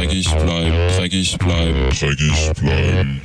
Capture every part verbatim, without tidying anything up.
dreckig bleiben, dreckig bleiben, dreckig bleiben.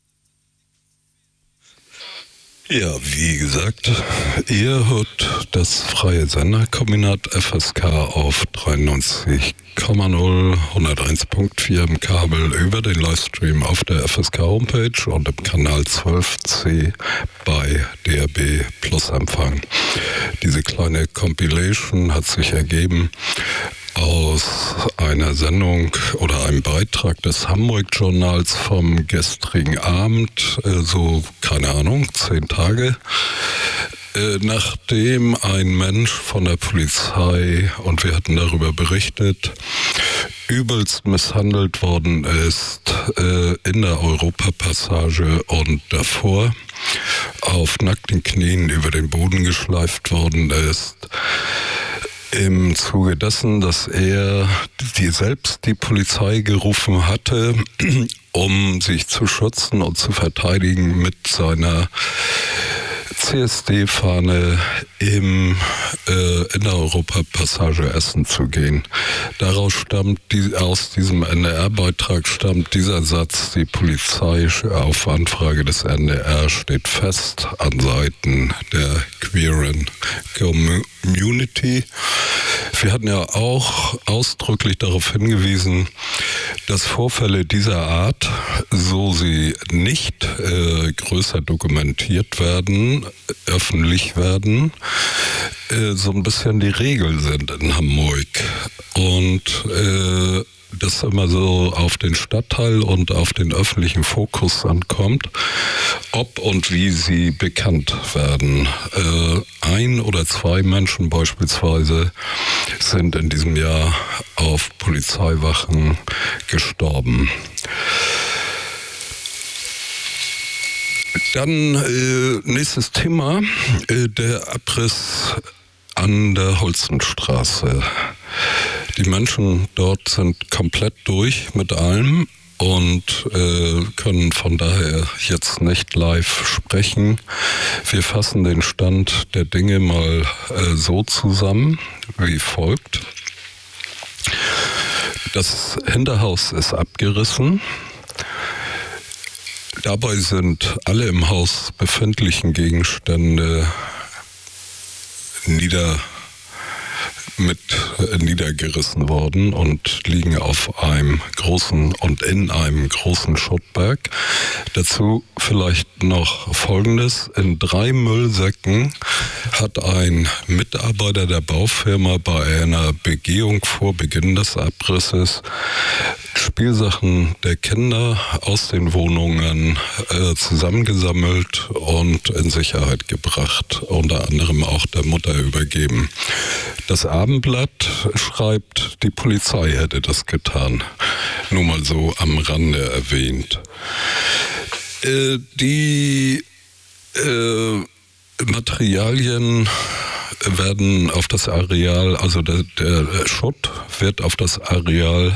Ja, wie gesagt, ihr hört das freie Senderkombinat F S K auf dreiundneunzig Komma null, hunderteins Komma vier im Kabel über den Livestream auf der F S K Homepage und im Kanal zwölf C bei D A B Plus Empfang. Diese kleine Compilation hat sich ergeben aus einer Sendung oder einem Beitrag des Hamburg-Journals vom gestrigen Abend, äh, so, keine Ahnung, zehn Tage, äh, nachdem ein Mensch von der Polizei, und wir hatten darüber berichtet, übelst misshandelt worden ist äh, in der Europapassage und davor auf nackten Knien über den Boden geschleift worden ist. Im Zuge dessen, dass er die, selbst die Polizei gerufen hatte, um sich zu schützen und zu verteidigen mit seiner C S D-Fahne im, äh, in der Europapassage Essen zu gehen. Daraus stammt, die, aus diesem N D R-Beitrag stammt dieser Satz: Die Polizei auf Anfrage des N D R steht fest an Seiten der queeren Community. Wir hatten ja auch ausdrücklich darauf hingewiesen, dass Vorfälle dieser Art, so sie nicht äh, größer dokumentiert werden, öffentlich werden, äh, so ein bisschen die Regel sind in Hamburg. Und äh, das immer so auf den Stadtteil und auf den öffentlichen Fokus ankommt, ob und wie sie bekannt werden. Äh, ein oder zwei Menschen beispielsweise sind in diesem Jahr auf Polizeiwachen gestorben. Dann äh, nächstes Thema, äh, der Abriss an der Holstenstraße. Die Menschen dort sind komplett durch mit allem und äh, können von daher jetzt nicht live sprechen. Wir fassen den Stand der Dinge mal äh, so zusammen, wie folgt. Das Hinterhaus ist abgerissen. Dabei sind alle im Haus befindlichen Gegenstände nieder mit niedergerissen worden und liegen auf einem großen und in einem großen Schuttberg. Dazu vielleicht noch Folgendes: In drei Müllsäcken hat ein Mitarbeiter der Baufirma bei einer Begehung vor Beginn des Abrisses Spielsachen der Kinder aus den Wohnungen äh, zusammengesammelt und in Sicherheit gebracht, unter anderem auch der Mutter übergeben. Das Abendblatt schreibt, die Polizei hätte das getan. Nur mal so am Rande erwähnt. Äh, die äh, Materialien werden auf das Areal, also der, der Schutt wird auf das Areal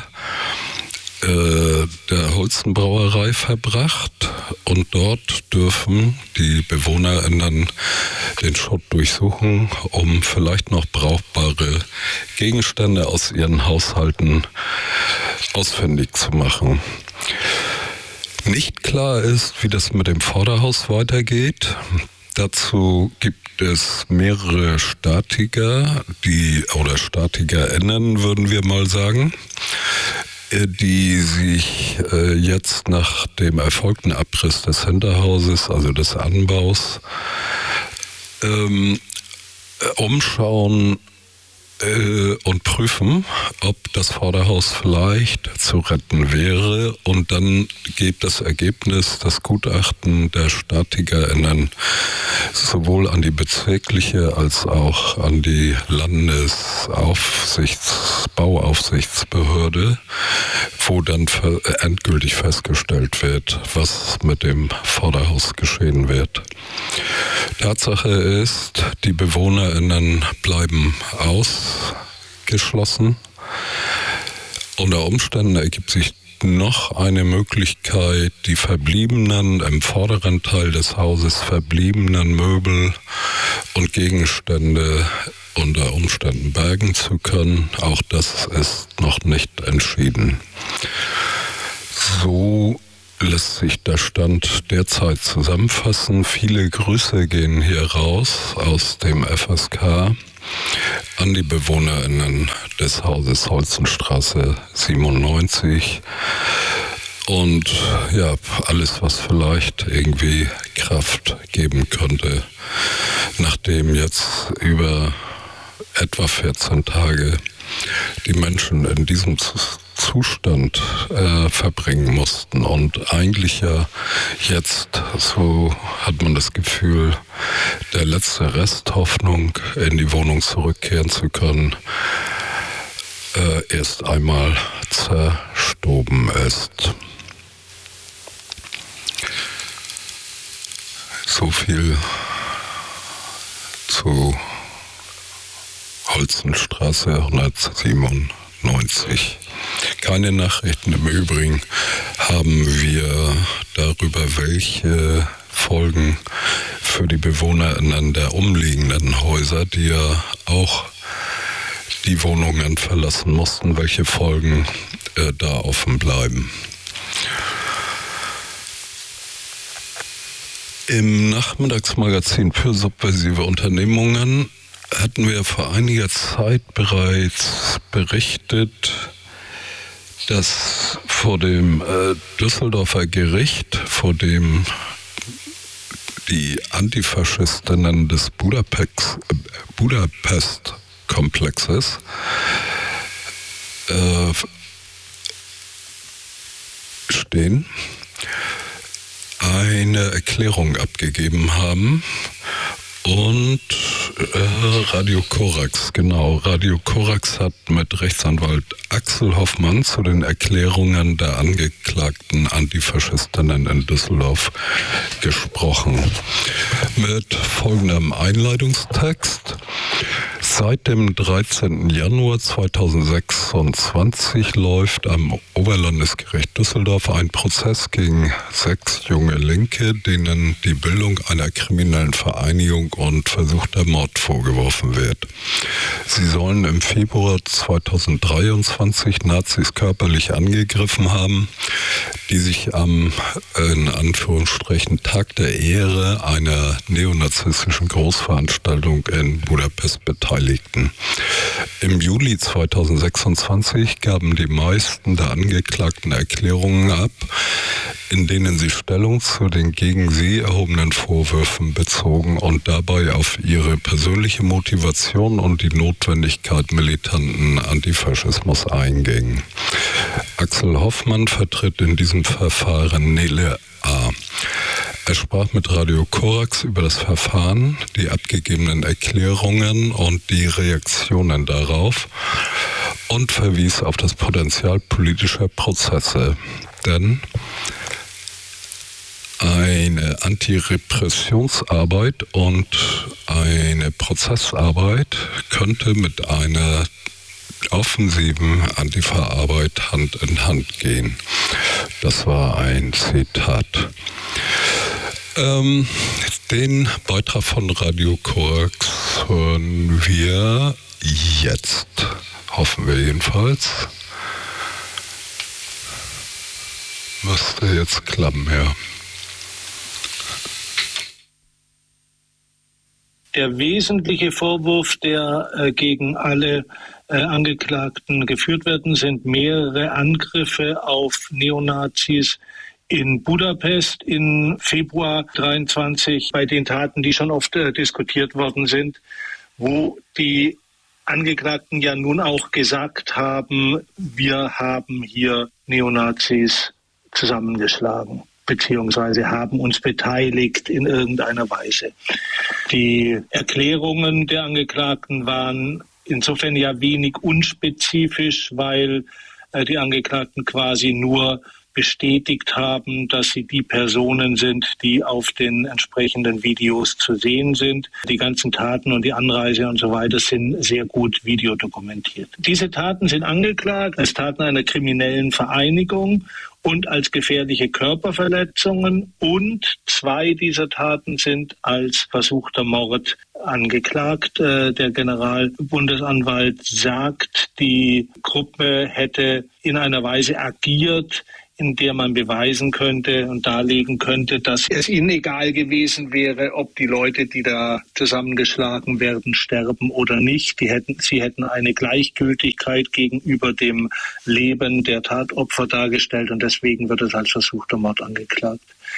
der Holstenbrauerei verbracht und dort dürfen die BewohnerInnen den Schutt durchsuchen, um vielleicht noch brauchbare Gegenstände aus ihren Haushalten ausfindig zu machen. Nicht klar ist, wie das mit dem Vorderhaus weitergeht. Dazu gibt es mehrere Statiker, die oder StatikerInnen würden wir mal sagen, die sich äh, jetzt nach dem erfolgten Abriss des Hinterhauses, also des Anbaus, ähm, umschauen äh, und prüfen, ob das Vorderhaus vielleicht zu retten wäre. Und dann gibt das Ergebnis, das Gutachten der StatikerInnen sowohl an die bezirkliche als auch an die Landesaufsichts-, Bauaufsichtsbehörde, wo dann endgültig festgestellt wird, was mit dem Vorderhaus geschehen wird. Tatsache ist, die BewohnerInnen bleiben ausgeschlossen. Unter Umständen ergibt sich noch eine Möglichkeit, die verbliebenen, im vorderen Teil des Hauses verbliebenen Möbel und Gegenstände unter Umständen bergen zu können. Auch das ist noch nicht entschieden. So lässt sich der Stand derzeit zusammenfassen. Viele Grüße gehen hier raus aus dem F S K an die BewohnerInnen des Hauses Holzenstraße siebenundneunzig. Und ja, alles, was vielleicht irgendwie Kraft geben könnte, nachdem jetzt über etwa vierzehn Tage die Menschen in diesem Zustand äh, verbringen mussten und eigentlich ja jetzt, so hat man das Gefühl, der letzte Rest Hoffnung, in die Wohnung zurückkehren zu können, äh, erst einmal zerstoben ist. So viel zu Holzenstraße hundertsiebenundneunzig. Keine Nachrichten im Übrigen haben wir darüber, welche Folgen für die BewohnerInnen der umliegenden Häuser, die ja auch die Wohnungen verlassen mussten, welche Folgen äh, da offen bleiben. Im Nachmittagsmagazin für subversive Unternehmungen hatten wir vor einiger Zeit bereits berichtet, dass vor dem äh, Düsseldorfer Gericht, vor dem die Antifaschistinnen des Budapest, äh, Budapest-Komplexes äh, stehen, eine Erklärung abgegeben haben und äh, Radio Korax, genau, Radio Korax hat mit Rechtsanwalt Axel Hoffmann zu den Erklärungen der angeklagten Antifaschistinnen in Düsseldorf gesprochen. Mit folgendem Einleitungstext. Seit dem dreizehnten Januar zweitausendsechsundzwanzig läuft am Oberlandesgericht Düsseldorf ein Prozess gegen sechs junge Linke, denen die Bildung einer kriminellen Vereinigung und versuchter Mord vorgeworfen wird. Sie sollen im Februar zweitausenddreiundzwanzig Nazis körperlich angegriffen haben, die sich am, in Anführungsstrichen, Tag der Ehre einer neonazistischen Großveranstaltung in Budapest beteiligten. Im Juli zweitausendsechsundzwanzig gaben die meisten der Angeklagten Erklärungen ab, in denen sie Stellung zu den gegen sie erhobenen Vorwürfen bezogen und dabei auf ihre persönliche Motivation und die Notwendigkeit militanten Antifaschismus eingingen. Axel Hoffmann vertritt in diesem Verfahren Nele A. Er sprach mit Radio Korax über das Verfahren, die abgegebenen Erklärungen und die Reaktionen darauf und verwies auf das Potenzial politischer Prozesse. Denn eine Antirepressionsarbeit und eine Prozessarbeit könnte mit einer offensiven Antifa-Arbeit Hand in Hand gehen. Das war ein Zitat. Ähm, den Beitrag von Radio Korax hören wir jetzt. Hoffen wir jedenfalls. Müsste jetzt klappen, ja. Der wesentliche Vorwurf, der äh, gegen alle äh, Angeklagten geführt werden, sind mehrere Angriffe auf Neonazis in Budapest im Februar dreiundzwanzig, bei den Taten, die schon oft äh, diskutiert worden sind, wo die Angeklagten ja nun auch gesagt haben, wir haben hier Neonazis zusammengeschlagen, beziehungsweise haben uns beteiligt in irgendeiner Weise. Die Erklärungen der Angeklagten waren insofern ja wenig unspezifisch, weil äh, die Angeklagten quasi nur bestätigt haben, dass sie die Personen sind, die auf den entsprechenden Videos zu sehen sind. Die ganzen Taten und die Anreise und so weiter sind sehr gut videodokumentiert. Diese Taten sind angeklagt als Taten einer kriminellen Vereinigung und als gefährliche Körperverletzungen, und zwei dieser Taten sind als versuchter Mord angeklagt. Der Generalbundesanwalt sagt, die Gruppe hätte in einer Weise agiert, in der man beweisen könnte und darlegen könnte, dass es ihnen egal gewesen wäre, ob die Leute, die da zusammengeschlagen werden, sterben oder nicht. Die hätten, sie hätten eine Gleichgültigkeit gegenüber dem Leben der Tatopfer dargestellt und deswegen wird es als versuchter Mord angeklagt.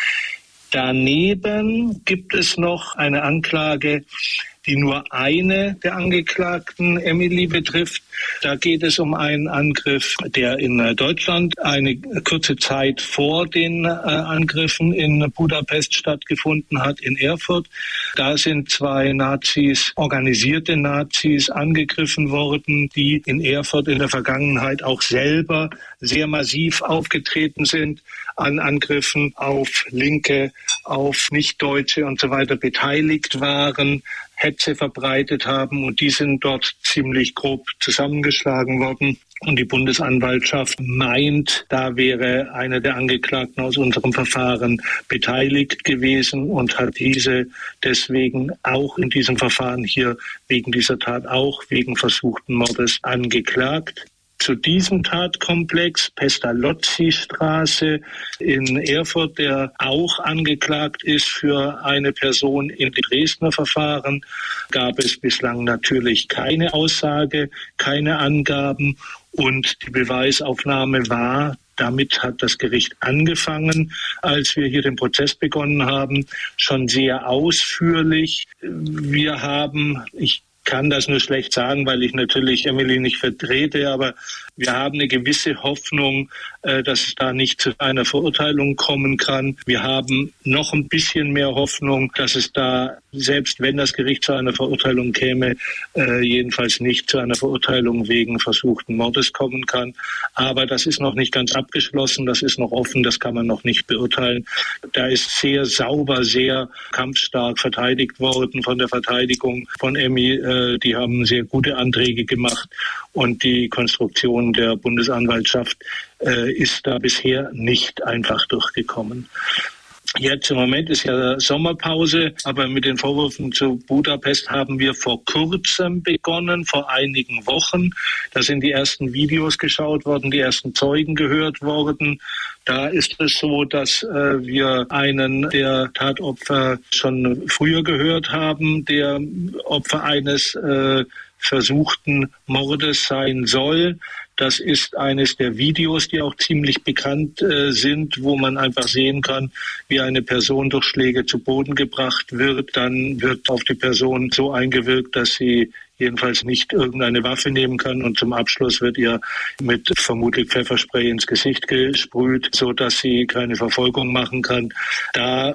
Daneben gibt es noch eine Anklage, die nur eine der Angeklagten, Emily, betrifft. Da geht es um einen Angriff, der in Deutschland eine kurze Zeit vor den äh, Angriffen in Budapest stattgefunden hat, in Erfurt. Da sind zwei Nazis, organisierte Nazis, angegriffen worden, die in Erfurt in der Vergangenheit auch selber sehr massiv aufgetreten sind, an Angriffen auf Linke, auf Nichtdeutsche und so weiter beteiligt waren, Hetze verbreitet haben und die sind dort ziemlich grob zusammengeschlagen worden. Und die Bundesanwaltschaft meint, da wäre einer der Angeklagten aus unserem Verfahren beteiligt gewesen und hat diese deswegen auch in diesem Verfahren hier wegen dieser Tat auch wegen versuchten Mordes angeklagt. Zu diesem Tatkomplex, Pestalozzi-Straße in Erfurt, der auch angeklagt ist für eine Person im Dresdner Verfahren, gab es bislang natürlich keine Aussage, keine Angaben und die Beweisaufnahme war, damit hat das Gericht angefangen, als wir hier den Prozess begonnen haben, schon sehr ausführlich. Wir haben, ich kann das nur schlecht sagen, weil ich natürlich Emily nicht vertrete, aber wir haben eine gewisse Hoffnung, dass es da nicht zu einer Verurteilung kommen kann. Wir haben noch ein bisschen mehr Hoffnung, dass es da, selbst wenn das Gericht zu einer Verurteilung käme, jedenfalls nicht zu einer Verurteilung wegen versuchten Mordes kommen kann. Aber das ist noch nicht ganz abgeschlossen, das ist noch offen, das kann man noch nicht beurteilen. Da ist sehr sauber, sehr kampfstark verteidigt worden von der Verteidigung von Emmy. Die haben sehr gute Anträge gemacht und die Konstruktion der Bundesanwaltschaft äh, ist da bisher nicht einfach durchgekommen. Jetzt im Moment ist ja Sommerpause, aber mit den Vorwürfen zu Budapest haben wir vor kurzem begonnen, vor einigen Wochen. Da sind die ersten Videos geschaut worden, die ersten Zeugen gehört worden. Da ist es so, dass äh, wir einen der Tatopfer schon früher gehört haben, der Opfer eines äh, versuchten Mordes sein soll. Das ist eines der Videos, die auch ziemlich bekannt äh, sind, wo man einfach sehen kann, wie eine Person durch Schläge zu Boden gebracht wird. Dann wird auf die Person so eingewirkt, dass sie jedenfalls nicht irgendeine Waffe nehmen kann und zum Abschluss wird ihr mit vermutlich Pfefferspray ins Gesicht gesprüht, so dass sie keine Verfolgung machen kann. Da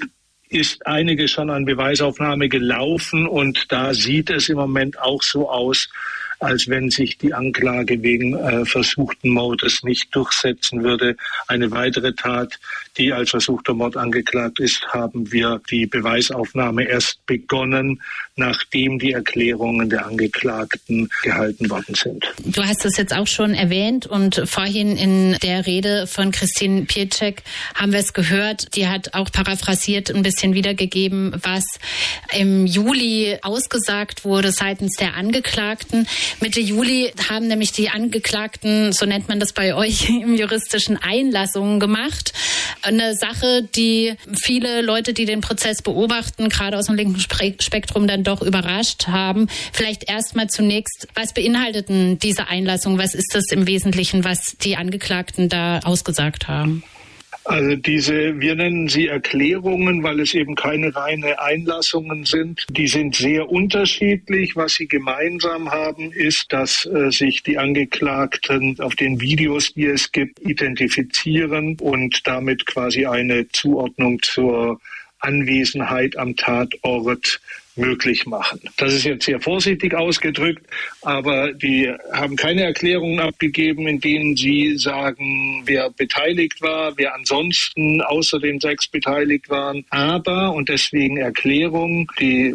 ist einige schon an Beweisaufnahme gelaufen und da sieht es im Moment auch so aus, als wenn sich die Anklage wegen äh, versuchten Mordes nicht durchsetzen würde. Eine weitere Tat, die als versuchter Mord angeklagt ist, haben wir die Beweisaufnahme erst begonnen, nachdem die Erklärungen der Angeklagten gehalten worden sind. Du hast es jetzt auch schon erwähnt und vorhin in der Rede von Christine Pieszczek haben wir es gehört. Die hat auch paraphrasiert ein bisschen wiedergegeben, was im Juli ausgesagt wurde seitens der Angeklagten. Mitte Juli haben nämlich die Angeklagten, so nennt man das bei euch im juristischen, Einlassungen gemacht. Eine Sache, die viele Leute, die den Prozess beobachten, gerade aus dem linken Spektrum, dann doch überrascht haben. Vielleicht erstmal zunächst, was beinhalteten diese Einlassungen? Was ist das im Wesentlichen, was die Angeklagten da ausgesagt haben? Also diese, wir nennen sie Erklärungen, weil es eben keine reine Einlassungen sind. Die sind sehr unterschiedlich. Was sie gemeinsam haben, ist, dass äh, sich die Angeklagten auf den Videos, die es gibt, identifizieren und damit quasi eine Zuordnung zur Anwesenheit am Tatort möglich machen. Das ist jetzt sehr vorsichtig ausgedrückt, aber die haben keine Erklärungen abgegeben, in denen sie sagen, wer beteiligt war, wer ansonsten außer den sechs beteiligt waren. Aber, und deswegen Erklärung, die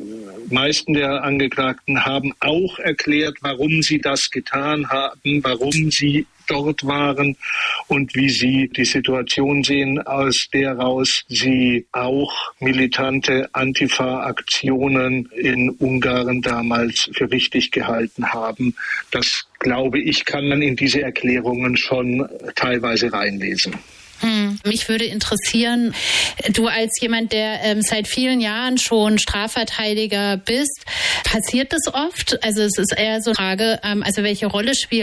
meisten der Angeklagten haben auch erklärt, warum sie das getan haben, warum sie dort waren und wie sie die Situation sehen, aus der raus sie auch militante Antifa-Aktionen in Ungarn damals für richtig gehalten haben. Das, glaube ich, kann man in diese Erklärungen schon teilweise reinlesen. Hm. Mich würde interessieren, du als jemand, der ähm, seit vielen Jahren schon Strafverteidiger bist, passiert das oft? Also es ist eher so eine Frage, ähm, also welche Rolle spielt